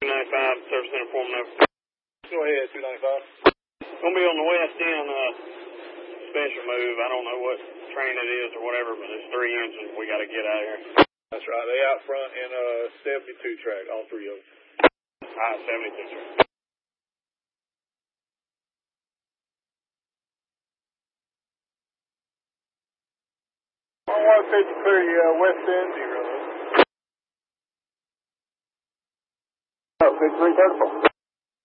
295, Service Center Foreman over. Go ahead, 295. Gonna be on the west end, special move. I don't know what train it is or whatever, but there's 3 engines we gotta get out of here. That's right. They out front in 72 track, all 3 of them. 72 track. I want to take you clear west end, 0. 6334.